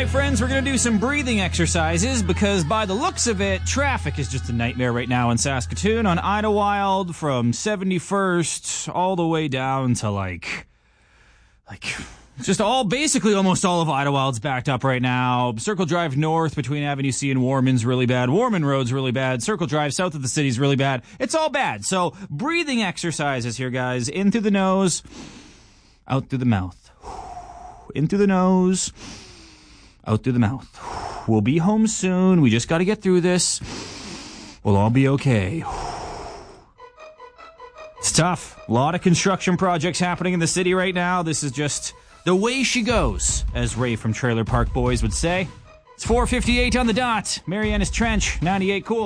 right, friends, we're going to do some breathing exercises because by the looks of it, traffic is just a nightmare right now in Saskatoon on Idlewild from 71st all the way down to like just basically almost all of Idlewild's backed up right now. Circle Drive North between Avenue C and Warman's really bad. Warman Road's really bad. Circle Drive south of the city's really bad. It's all bad. So breathing exercises here, guys. In through the nose, out through the mouth. In through the nose, out through the mouth. We'll be home soon. We just got to get through this. We'll all be okay. It's tough. A lot of construction projects happening in the city right now. This is just the way she goes, as Ray from Trailer Park Boys would say. It's 4:58 on the dot. Marianas Trench, 98 Cool.